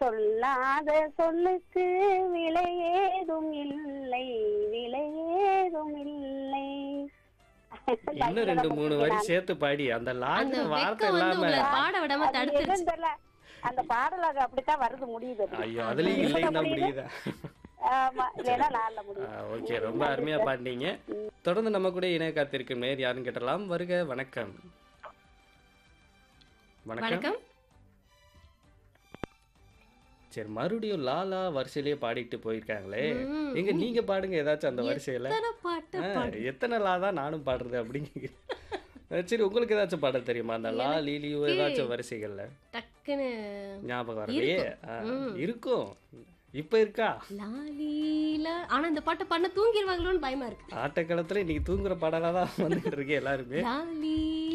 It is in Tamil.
சொல்லாத சொல்லுக்கு விலையேதும் இல்லை, விலையேதும் இல்லை. இன்னும் 2 3 வரி சேர்த்து பாடி அந்த அந்த லாஜ வார்த்தை வெக்கம் வந்து இல்லாம உங்களை பாட விடாம அது தடுத்துருச்சு. எதுவும் தெரியல. அந்த பாடலாக அப்படித்தான் வருது, முடியுது அப்படி. ஐயோ அதுலயும் இல்லைன்னா முடியுதா? ஆமா, இல்லைன்னா லால்ல முடியுது. ஓகே, ரொம்ப அருமையா பாடினீங்க. தொடர்ந்து நம்ம கூட இணைய காத்திருக்கும் நேர் யாருன்னு கேட்டலாம். வருக, வணக்கம். வணக்கம். வணக்கம். சரி, மறுபடியும் லாலா வரிசையிலேயே பாடிட்டு போயிருக்காங்களே. ம். எங்க நீங்க பாடுங்க ஏதாச்சும் அந்த வரிசையில. எத்தனை பாட்டு பாடு. எத்தனை லா தான் நானும் பாடுறது அப்படிங்க. சரி, உங்களுக்கு ஏதாச்சும் பாட தெரியுமா அந்த லா லீலியோ ஏதாச்சும் வரிசைகள்ல? டக்குன்னு ஞாபகம் வரலையே. இருக்கும். இருக்கும். இப்ப இருக்கா? லாலீலா. ஆனா இந்த பாட்டை பண்ண தூங்கிடுவாங்களோன்னு பயமா இருக்கு. ஆட்டக்காலத்துல இன்னைக்கு தூங்குற பாடலா தான் வந்துட்டு இருக்கு எல்லாருமே. லாலி